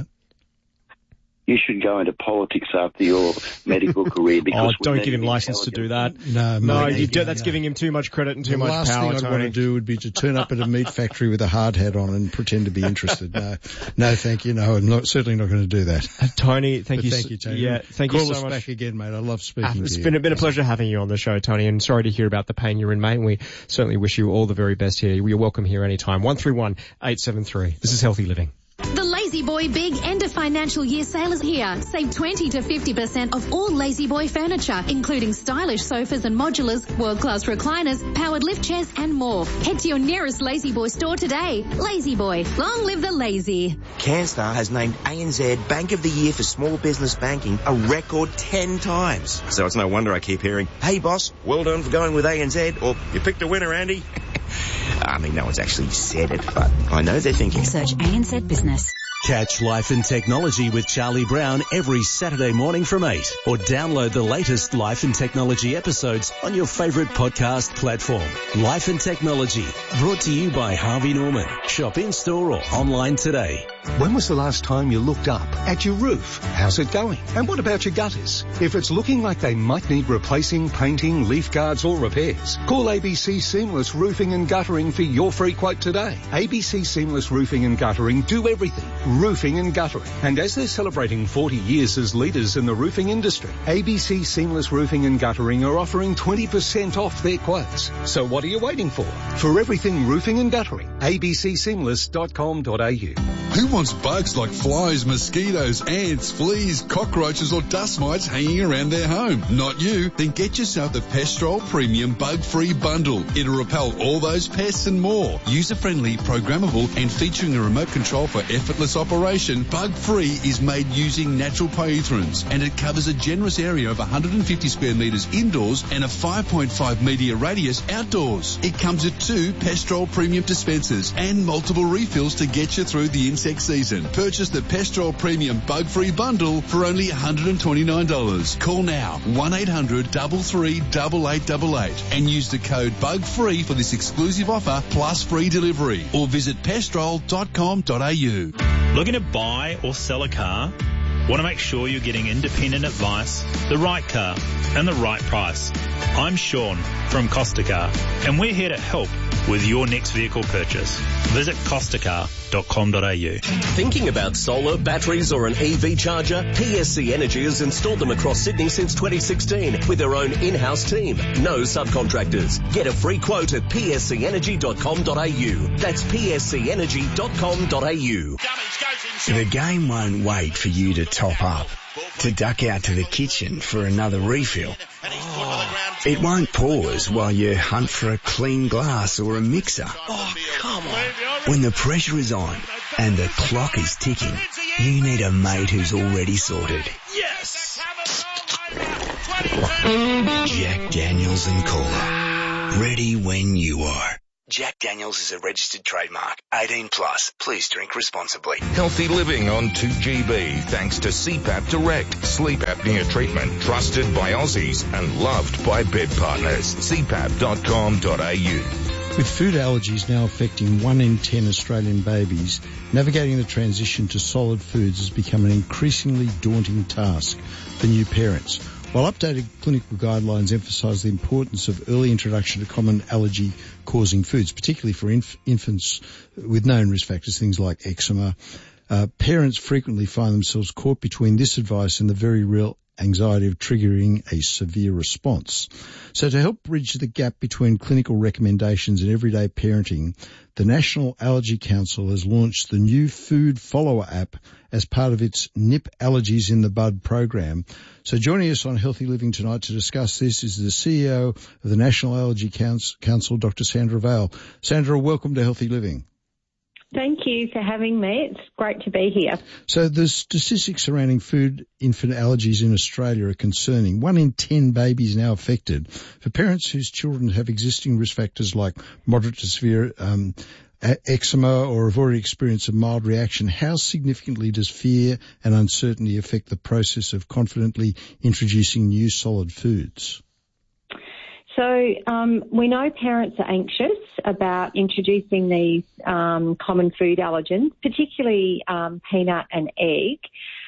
You should go into politics after your medical career. Because oh, don't give him license to do that. No, no, mate, you do, that's no. giving him too much credit and too the much last power. thing I'd Tony. want to do would be to turn up at a meat factory with a hard hat on and pretend to be interested. No, no, thank you. No, I'm not, certainly not going to do that. Uh, Tony, thank but you. Thank you, Tony. Yeah, thank Call you so us much. back again, mate. I love speaking uh, to it's you. It's been, been a pleasure having you on the show, Tony, and sorry to hear about the pain you're in, mate. And we certainly wish you all the very best here. You're welcome here anytime. one three one, eight seven three. This is Healthy Living. The Lazy Boy Big End of Financial Year Sale is here. Save twenty to fifty percent off all Lazy Boy furniture, including stylish sofas and modulars, world-class recliners, powered lift chairs, and more. Head to your nearest Lazy Boy store today. Lazy Boy, long live the lazy. CanStar has named A N Z Bank of the Year for small business banking a record ten times. So it's no wonder I keep hearing, "Hey boss, well done for going with A N Z," or "You picked a winner, Andy." I mean, no one's actually said it, but I know they're thinking. Search A N Z Business. Catch Life and Technology with Charlie Brown every Saturday morning from eight, or download the latest Life and Technology episodes on your favourite podcast platform. Life and Technology, brought to you by Harvey Norman. Shop in-store or online today. When was the last time you looked up at your roof? How's it going? And what about your gutters? If it's looking like they might need replacing, painting, leaf guards or repairs, call A B C Seamless Roofing and Guttering for your free quote today. A B C Seamless Roofing and Guttering do everything. Roofing and guttering. And as they're celebrating forty years as leaders in the roofing industry, A B C Seamless Roofing and Guttering are offering twenty percent off their quotes. So what are you waiting for? For everything roofing and guttering, a b c seamless dot com dot a u. Who wants bugs like flies, mosquitoes, ants, fleas, cockroaches or dust mites hanging around their home? Not you. Then get yourself the Pestrol Premium Bug-Free Bundle. It'll repel all those pests and more. User-friendly, programmable and featuring a remote control for effortless operation, Bug-Free is made using natural pyrethrins and it covers a generous area of one hundred fifty square metres indoors and a five point five metre radius outdoors. It comes with two Pestrol Premium dispensers and multiple refills to get you through the insect season. Purchase the Pestrol Premium Bug-Free Bundle for only one hundred twenty-nine dollars. Call now, one eight hundred, three three eight eight eight eight and use the code BUGFREE for this exclusive offer plus free delivery or visit pestrol dot com dot a u. Looking to buy or sell a car? Want to make sure you're getting independent advice, the right car, and the right price? I'm Sean from Costa Car, and we're here to help with your next vehicle purchase. Visit costacar dot com dot a u. Thinking about solar, batteries or an E V charger? P S C Energy has installed them across Sydney since twenty sixteen with their own in-house team. No subcontractors. Get a free quote at p s c energy dot com dot a u. That's p s c energy dot com dot a u. The game won't wait for you to top up, to duck out to the kitchen for another refill. It won't pause while you hunt for a clean glass or a mixer. Oh, come on. When the pressure is on and the clock is ticking, you need a mate who's already sorted. Yes! Jack Daniels and Cola. Ready when you are. Jack Daniels is a registered trademark. eighteen plus. Please drink responsibly. Healthy living on two G B thanks to C PAP Direct. Sleep apnea treatment trusted by Aussies and loved by bed partners. c pap dot com dot a u. With food allergies now affecting one in ten Australian babies, navigating the transition to solid foods has become an increasingly daunting task for new parents. While updated clinical guidelines emphasise the importance of early introduction to common allergy-causing foods, particularly for inf- infants with known risk factors, things like eczema, uh, parents frequently find themselves caught between this advice and the very real anxiety of triggering a severe response. So to help bridge the gap between clinical recommendations and everyday parenting, the National Allergy Council has launched the new Food Follower app as part of its Nip Allergies in the Bud program. So joining us on Healthy Living tonight to discuss this is the C E O of the National Allergy Council, Doctor Sandra Vale. Sandra, welcome to Healthy Living. Thank you for having me. It's great to be here. So the statistics surrounding food infant allergies in Australia are concerning. One in ten babies now affected. For parents whose children have existing risk factors like moderate to severe um, eczema or have already experienced a mild reaction, how significantly does fear and uncertainty affect the process of confidently introducing new solid foods? So um, we know parents are anxious about introducing these um, common food allergens, particularly um, peanut and egg.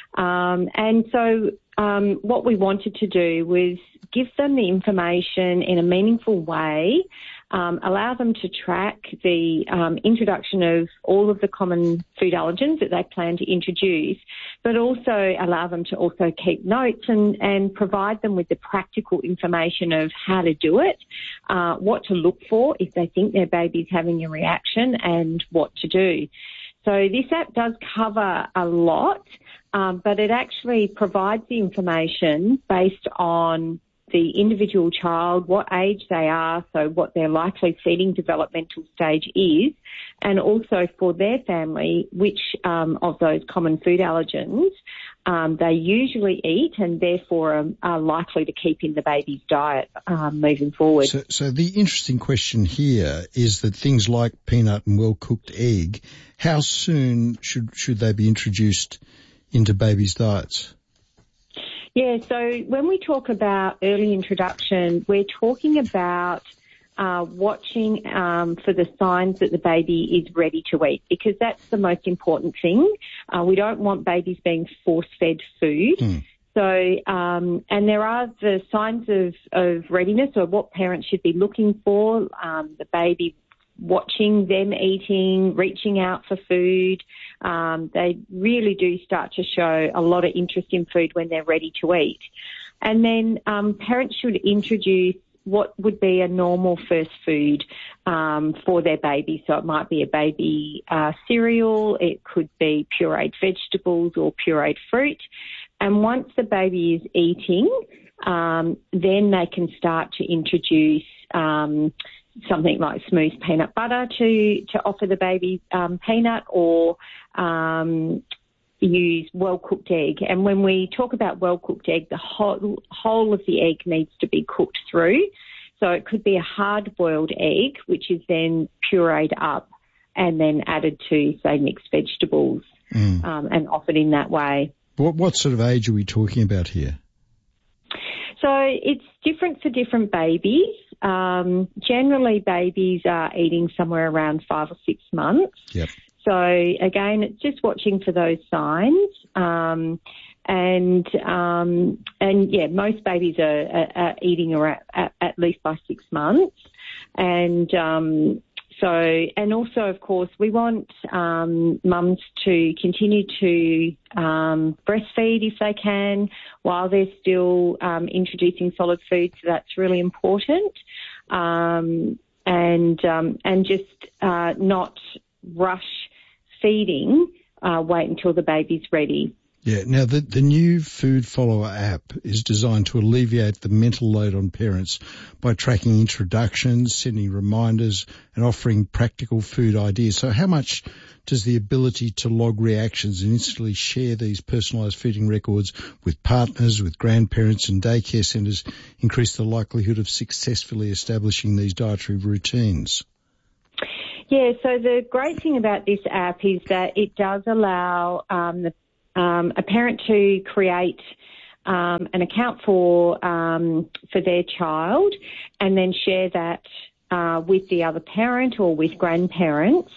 Um, and so um, what we wanted to do was give them the information in a meaningful way, um, allow them to track the um, introduction of all of the common food allergens that they plan to introduce, but also allow them to also keep notes and, and provide them with the practical information of how to do it, uh, what to look for if they think their baby's having a reaction, and what to do. So this app does cover a lot, um, but it actually provides the information based on the individual child, what age they are, so what their likely feeding developmental stage is, and also for their family, which um, of those common food allergens um, they usually eat and therefore are, are likely to keep in the baby's diet um, moving forward. So, so the interesting question here is that things like peanut and well-cooked egg, how soon should should they be introduced into babies' diets? Yeah, so when we talk about early introduction, we're talking about uh, watching um, for the signs that the baby is ready to eat, because that's the most important thing. Uh, we don't want babies being force-fed food. Mm. So, um, and there are the signs of, of readiness, or what parents should be looking for, um, the baby watching them eating, reaching out for food. Um, they really do start to show a lot of interest in food when they're ready to eat. And then um, parents should introduce what would be a normal first food um, for their baby. So it might be a baby uh, cereal, it could be pureed vegetables or pureed fruit. And once the baby is eating, um, then they can start to introduce um something like smooth peanut butter to, to offer the baby um, peanut, or um, use well-cooked egg. And when we talk about well-cooked egg, the whole, whole of the egg needs to be cooked through. So it could be a hard-boiled egg, which is then pureed up and then added to, say, mixed vegetables mm. um, and offered in that way. What, what sort of age are we talking about here? So it's different for different babies. Um, generally, babies are eating somewhere around five or six months. Yep. So, again, it's just watching for those signs. Um, and, um, and yeah, most babies are, are, are eating around, at, at least by six months. And um, so, and also, of course, we want um, mums to continue to um, breastfeed if they can while they're still um, introducing solid food. So that's really important. Um, and um, and just uh, not rush feeding. Uh, wait until the baby's ready. Yeah. Now, the, the new Food Follower app is designed to alleviate the mental load on parents by tracking introductions, sending reminders, and offering practical food ideas. So how much does the ability to log reactions and instantly share these personalised feeding records with partners, with grandparents and daycare centres increase the likelihood of successfully establishing these dietary routines? Yeah, so the great thing about this app is that it does allow um, the Um, a parent to create um, an account for um, for their child and then share that uh, with the other parent or with grandparents.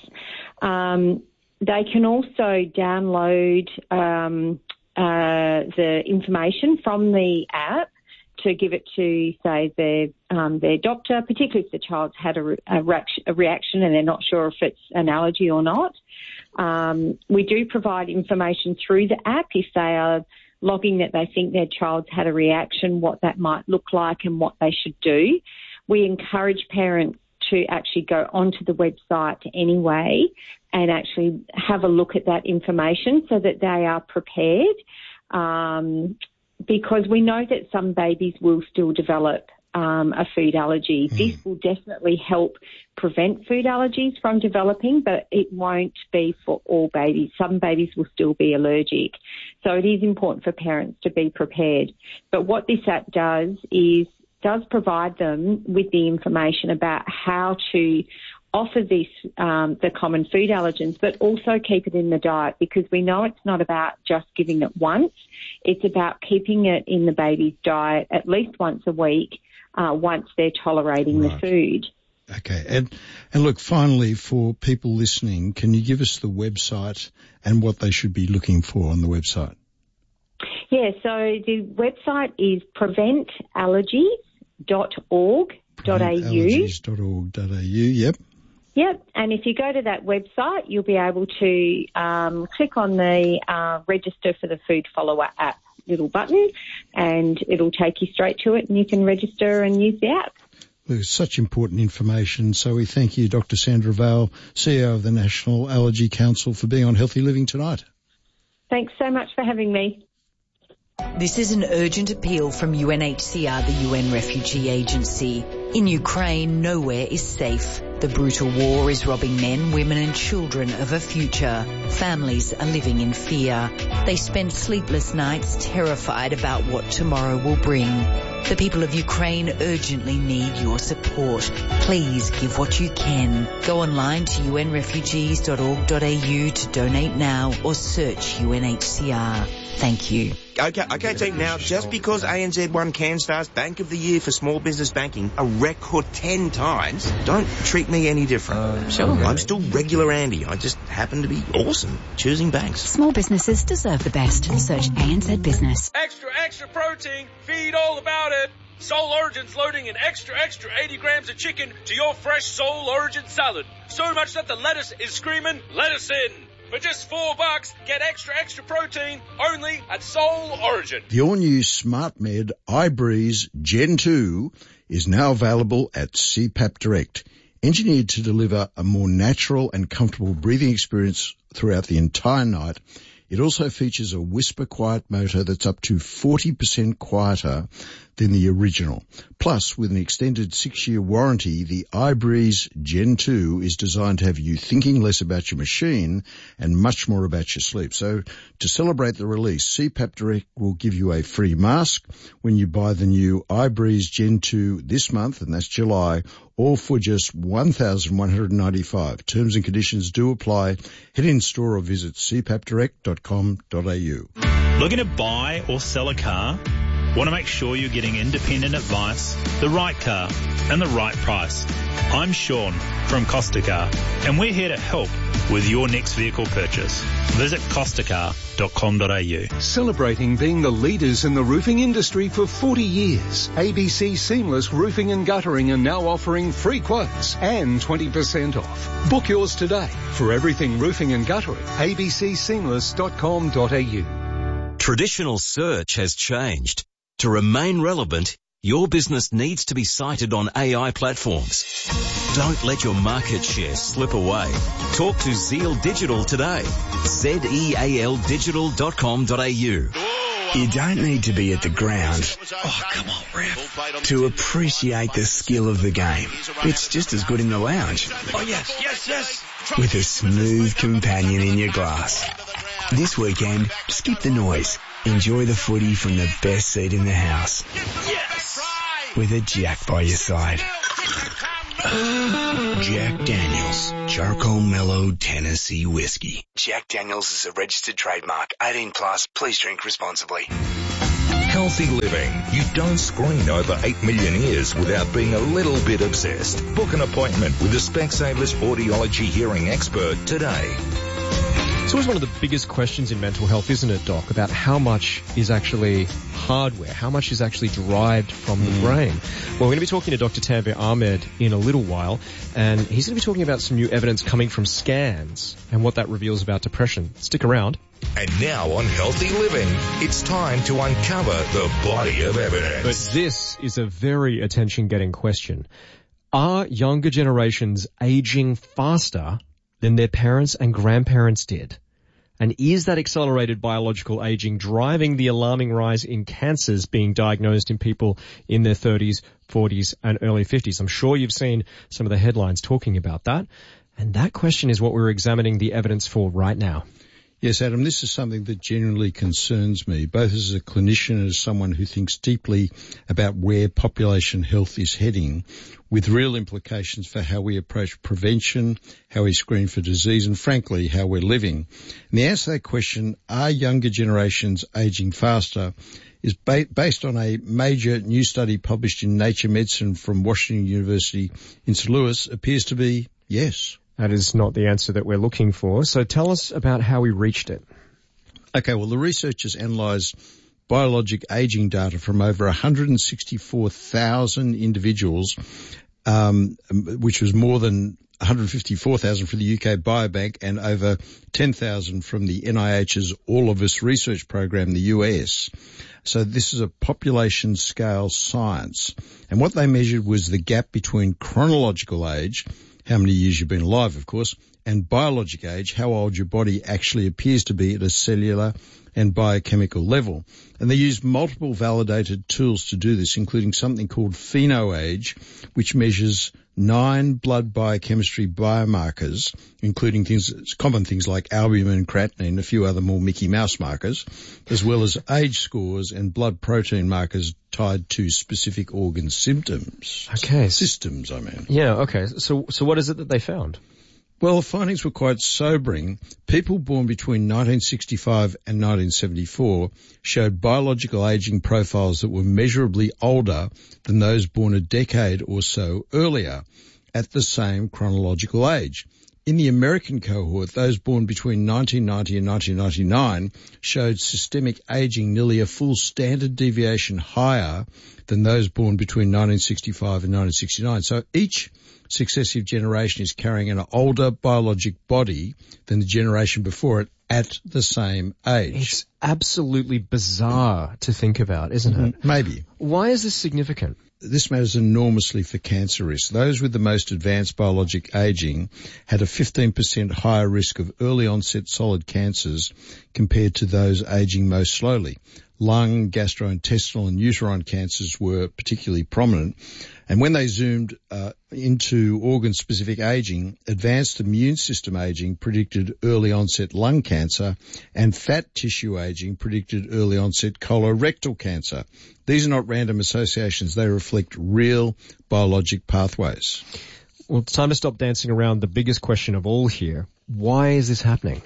Um, they can also download um, uh, the information from the app to give it to, say, their um, their doctor, particularly if the child's had a, a, reaction, a reaction and they're not sure if it's an allergy or not. Um, we do provide information through the app if they are logging that they think their child's had a reaction, what that might look like and what they should do. We encourage parents to actually go onto the website anyway and actually have a look at that information so that they are prepared, um, because we know that some babies will still develop Um, a food allergy. Mm. This will definitely help prevent food allergies from developing, but it won't be for all babies. Some babies will still be allergic. So it is important for parents to be prepared. But what this app does is does provide them with the information about how to offer this, um, the common food allergens, but also keep it in the diet, because we know it's not about just giving it once. It's about keeping it in the baby's diet at least once a week, Uh, once they're tolerating right. the food. Okay. And, and look, finally, for people listening, can you give us the website and what they should be looking for on the website? Yeah, so the website is prevent allergies dot org dot a u. prevent allergies dot org dot a u, yep. Yep, and if you go to that website, you'll be able to um, click on the uh, register for the Food Follower app little button, and it'll take you straight to it, and you can register and use the app. There's such important information, so we thank you, Doctor Sandra Vale, C E O of the National Allergy Council, for being on Healthy Living tonight. Thanks so much for having me. This is an urgent appeal from U N H C R, the U N Refugee Agency. In Ukraine, nowhere is safe. The brutal war is robbing men, women and children of a future. Families are living in fear. They spend sleepless nights terrified about what tomorrow will bring. The people of Ukraine urgently need your support. Please give what you can. Go online to u n refugees dot org dot a u to donate now or search U N H C R. Thank you. Okay, okay, team. Now, just because A N Z won CanStar's Bank of the Year for Small Business Banking a record ten times, don't treat me any different. Uh, sure. I'm still regular Andy. I just happen to be awesome choosing banks. Small businesses deserve the best. Search A N Z Business. Extra, extra protein. Feed all about it. Soul Origin's loading an extra, extra eighty grams of chicken to your fresh Soul Origin salad. So much that the lettuce is screaming, let us in. For just four bucks, get extra, extra protein only at Soul Origin. The all-new SmartMed iBreeze Gen two is now available at C PAP Direct. Engineered to deliver a more natural and comfortable breathing experience throughout the entire night, it also features a whisper quiet motor that's up to forty percent quieter than the original. Plus, with an extended six-year warranty, the iBreeze Gen two is designed to have you thinking less about your machine and much more about your sleep. So, to celebrate the release, C PAP Direct will give you a free mask when you buy the new iBreeze Gen two this month, and that's July, all for just one thousand one hundred ninety-five dollars. Terms and conditions do apply. Head in store or visit c pap direct dot com dot a u. Looking to buy or sell a car? Want to make sure you're getting independent advice, the right car, and the right price? I'm Sean from Costa Car, and we're here to help with your next vehicle purchase. Visit costa car dot com dot a u. Celebrating being the leaders in the roofing industry for forty years, A B C Seamless Roofing and Guttering are now offering free quotes and twenty percent off. Book yours today. For everything roofing and guttering, a b c seamless dot com dot a u. Traditional search has changed. To remain relevant, your business needs to be cited on A I platforms. Don't let your market share slip away. Talk to Zeal Digital today. Z E A L digital dot com dot a u. You don't need to be at the ground oh, come on, ref. to appreciate the skill of the game. It's just as good in the lounge. Oh, yes, yes, yes. With a smooth companion in your glass. This weekend, skip the noise. Enjoy the footy from the best seat in the house. Yes. With a Jack by your side. Jack Daniels, Charcoal Mellow Tennessee Whiskey. Jack Daniels is a registered trademark. eighteen plus. Please drink responsibly. Healthy living. You don't screen over eight million ears without being a little bit obsessed. Book an appointment with the Specsavers audiology hearing expert today. It's always one of the biggest questions in mental health, isn't it, Doc, about how much is actually hardware, how much is actually derived from the mm. brain. Well, we're going to be talking to Doctor Tanvir Ahmed in a little while, and he's going to be talking about some new evidence coming from scans and what that reveals about depression. Stick around. And now on Healthy Living, it's time to uncover the body of evidence. But this is a very attention-getting question. Are younger generations aging faster than their parents and grandparents did? And is that accelerated biological aging driving the alarming rise in cancers being diagnosed in people in their thirties, forties, and early fifties? I'm sure you've seen some of the headlines talking about that. And that question is what we're examining the evidence for right now. Yes, Adam, this is something that genuinely concerns me, both as a clinician and as someone who thinks deeply about where population health is heading, with real implications for how we approach prevention, how we screen for disease, and frankly, how we're living. And the answer to that question, are younger generations aging faster, is ba- based on a major new study published in Nature Medicine from Washington University in Saint Louis, appears to be yes. That is not the answer that we're looking for. So tell us about how we reached it. Okay, well, the researchers analysed biologic aging data from over one hundred sixty-four thousand individuals, um, which was more than one hundred fifty-four thousand from the U K Biobank and over ten thousand from the N I H's All of Us research program in the U S. So this is a population scale science. And what they measured was the gap between chronological age, how many years you've been alive, of course, and biologic age, how old your body actually appears to be at a cellular and biochemical level. And they used multiple validated tools to do this, including something called PhenoAge, which measures nine blood biochemistry biomarkers, including things, common things like albumin and creatinine, and a few other more Mickey Mouse markers, as well as age scores and blood protein markers tied to specific organ symptoms. Okay. Systems, I mean. Yeah, okay. So, so what is it that they found? Well, the findings were quite sobering. People born between nineteen sixty-five and nineteen seventy-four showed biological aging profiles that were measurably older than those born a decade or so earlier at the same chronological age. In the American cohort, those born between nineteen ninety and nineteen ninety-nine showed systemic aging nearly a full standard deviation higher than those born between nineteen sixty-five and nineteen sixty-nine. So each successive generation is carrying an older biologic body than the generation before it at the same age. It's absolutely bizarre to think about, isn't mm-hmm. it? Maybe. Why is this significant? This matters enormously for cancer risk. Those with the most advanced biologic aging had a fifteen percent higher risk of early onset solid cancers compared to those aging most slowly. Lung, gastrointestinal and uterine cancers were particularly prominent. And when they zoomed uh, into organ-specific aging, advanced immune system aging predicted early onset lung cancer, and fat tissue aging predicted early onset colorectal cancer. These are not random associations. They reflect real biologic pathways. Well, it's time to stop dancing around the biggest question of all here. Why is this happening?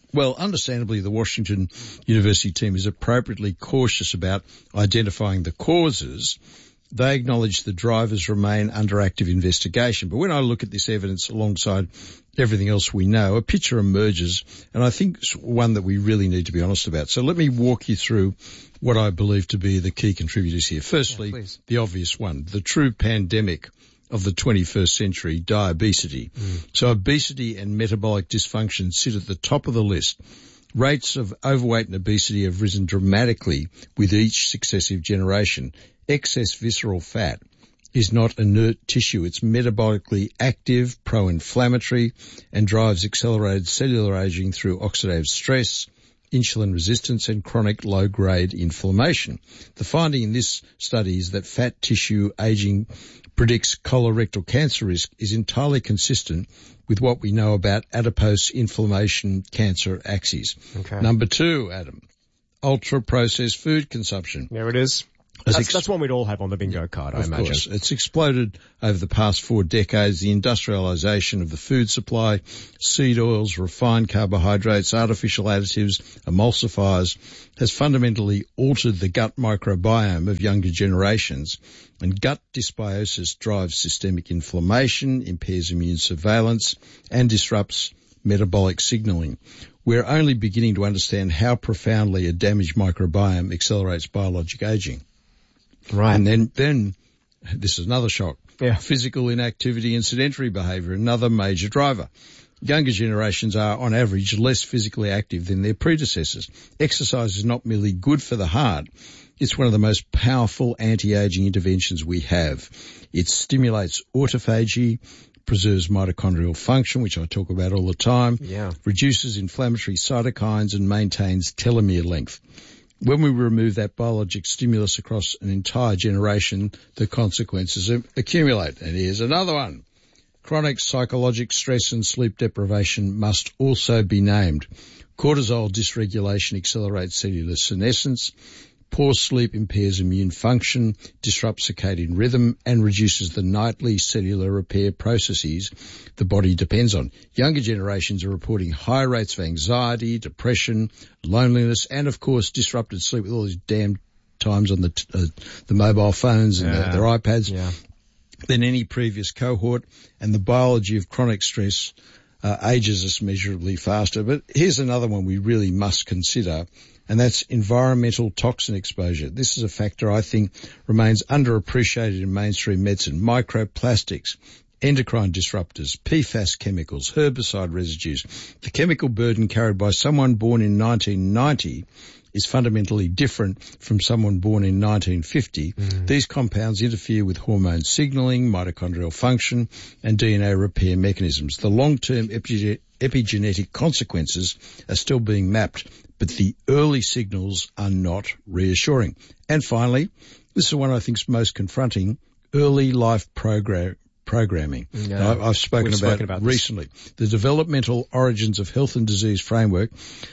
Well, understandably, the Washington University team is appropriately cautious about identifying the causes. They acknowledge the drivers remain under active investigation. But when I look at this evidence alongside everything else we know, a picture emerges, and I think it's one that we really need to be honest about. So let me walk you through what I believe to be the key contributors here. Firstly, yeah, the obvious one, the true pandemic of the twenty-first century, diabetes. Mm. So obesity and metabolic dysfunction sit at the top of the list. Rates of overweight and obesity have risen dramatically with each successive generation. Excess visceral fat is not inert tissue. It's metabolically active, pro-inflammatory, and drives accelerated cellular aging through oxidative stress, insulin resistance, and chronic low-grade inflammation. The finding in this study is that fat tissue aging predicts colorectal cancer risk is entirely consistent with what we know about adipose inflammation cancer axes. Okay. Number two, Adam, ultra-processed food consumption. There it is. That's, ex- that's one we'd all have on the bingo card, I of imagine. Course. It's exploded over the past four decades. The industrialization of the food supply, seed oils, refined carbohydrates, artificial additives, emulsifiers has fundamentally altered the gut microbiome of younger generations. And gut dysbiosis drives systemic inflammation, impairs immune surveillance, and disrupts metabolic signaling. We're only beginning to understand how profoundly a damaged microbiome accelerates biologic aging. Right. And then, then this is another shock. Yeah. Physical inactivity and sedentary behaviour, another major driver. Younger generations are, on average, less physically active than their predecessors. Exercise is not merely good for the heart. It's one of the most powerful anti-aging interventions we have. It stimulates autophagy, preserves mitochondrial function, which I talk about all the time, yeah. reduces inflammatory cytokines, and maintains telomere length. When we remove that biologic stimulus across an entire generation, the consequences accumulate. And here's another one. Chronic psychological stress and sleep deprivation must also be named. Cortisol dysregulation accelerates cellular senescence. Poor sleep impairs immune function, disrupts circadian rhythm, and reduces the nightly cellular repair processes the body depends on. Younger generations are reporting high rates of anxiety, depression, loneliness, and, of course, disrupted sleep with all these damn times on the t- uh, the mobile phones and yeah. the, their iPads yeah. than any previous cohort. And the biology of chronic stress uh, ages us measurably faster. But here's another one we really must consider, and that's environmental toxin exposure. This is a factor I think remains underappreciated in mainstream medicine. Microplastics, endocrine disruptors, P FAS chemicals, herbicide residues. The chemical burden carried by someone born in nineteen ninety is fundamentally different from someone born in nineteen fifty. Mm. These compounds interfere with hormone signaling, mitochondrial function, and D N A repair mechanisms. The long-term epi- epigenetic consequences are still being mapped, but the early signals are not reassuring. And finally, this is one I think is most confronting, early life program. Programming. Yeah. I, I've spoken We've about, spoken about recently. The developmental origins of health and disease framework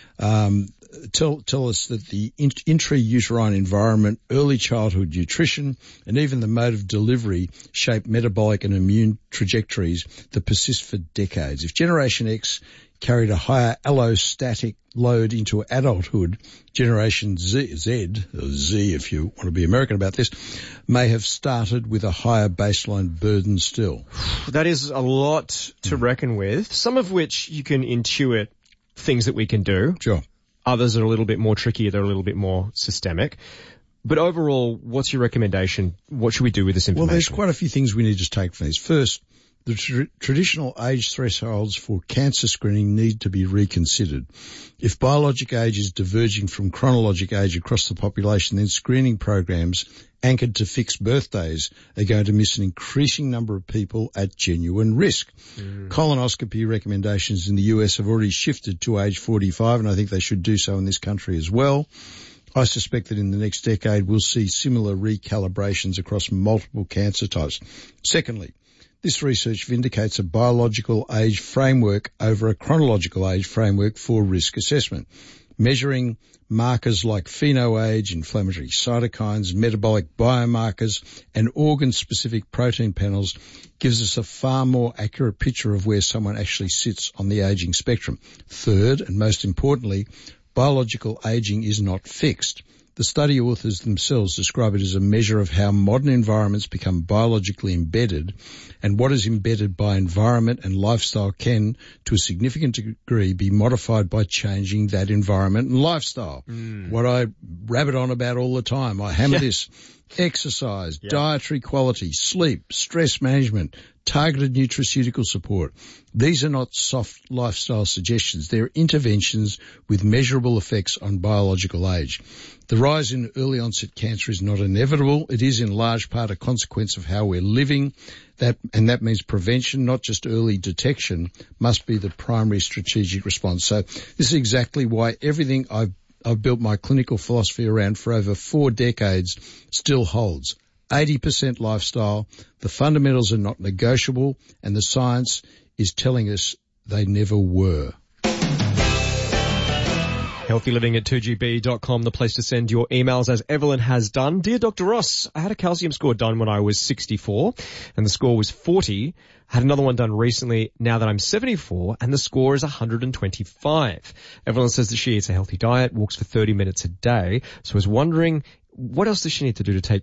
um, tell tell us that the int- intrauterine environment, early childhood nutrition, and even the mode of delivery shape metabolic and immune trajectories that persist for decades. If Generation X carried a higher allostatic load into adulthood, Generation Z, Z, or Z if you want to be American about this, may have started with a higher baseline burden still. That is a lot to mm. reckon with, some of which you can intuit things that we can do. Sure. Others are a little bit more tricky, they're a little bit more systemic. But overall, what's your recommendation? What should we do with this information? Well, there's quite a few things we need to take from this. First, the tr- traditional age thresholds for cancer screening need to be reconsidered. If biologic age is diverging from chronologic age across the population, then screening programs anchored to fixed birthdays are going to miss an increasing number of people at genuine risk. Mm. Colonoscopy recommendations in the U S have already shifted to age forty-five, and I think they should do so in this country as well. I suspect that in the next decade we'll see similar recalibrations across multiple cancer types. Secondly, this research vindicates a biological age framework over a chronological age framework for risk assessment. Measuring markers like pheno-age, inflammatory cytokines, metabolic biomarkers, and organ-specific protein panels gives us a far more accurate picture of where someone actually sits on the aging spectrum. Third, and most importantly, biological aging is not fixed. The study authors themselves describe it as a measure of how modern environments become biologically embedded, and what is embedded by environment and lifestyle can, to a significant degree, be modified by changing that environment and lifestyle. Mm. What I rabbit on about all the time, I hammer yeah. this. Exercise, yeah. dietary quality, sleep, stress management, targeted nutraceutical support. These are not soft lifestyle suggestions. They're interventions with measurable effects on biological age. The rise in early onset cancer is not inevitable. It is in large part a consequence of how we're living. That, and that means prevention, not just early detection, must be the primary strategic response. So this is exactly why everything I've I've built my clinical philosophy around for over four decades still holds. eighty percent lifestyle, the fundamentals are not negotiable, and the science is telling us they never were. Healthy Living at two G B dot com, the place to send your emails, as Evelyn has done. Dear Doctor Ross, I had a calcium score done when I was sixty-four, and the score was forty. I had another one done recently now that I'm seventy-four, and the score is one hundred twenty-five. Evelyn says that she eats a healthy diet, walks for thirty minutes a day, so I was wondering, what else does she need to do to take